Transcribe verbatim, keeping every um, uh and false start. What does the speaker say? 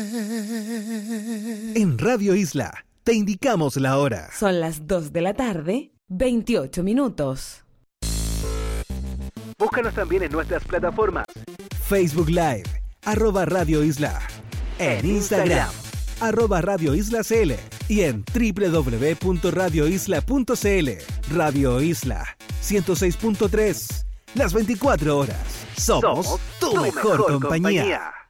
En Radio Isla te indicamos la hora. Son las dos de la tarde, veintiocho minutos. Búscanos también en nuestras plataformas. Facebook Live, arroba Radio Isla. En Instagram, arroba Radio Isla C L. Y en doble u doble u doble u punto radio isla punto c l. Radio Isla, ciento seis punto tres. Las veinticuatro horas. Somos, Somos tu, tu mejor, mejor compañía. compañía.